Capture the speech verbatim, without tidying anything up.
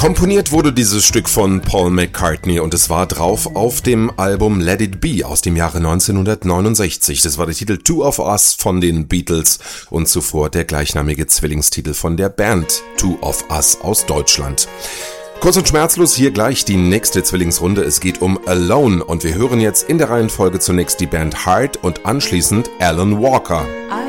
Komponiert wurde dieses Stück von Paul McCartney und es war drauf auf dem Album Let It Be aus dem Jahre neunzehnhundertneunundsechzig. Das war der Titel Two of Us von den Beatles und zuvor der gleichnamige Zwillingstitel von der Band Two of Us aus Deutschland. Kurz und schmerzlos, hier gleich die nächste Zwillingsrunde. Es geht um Alone und wir hören jetzt in der Reihenfolge zunächst die Band Heart und anschließend Alan Walker. I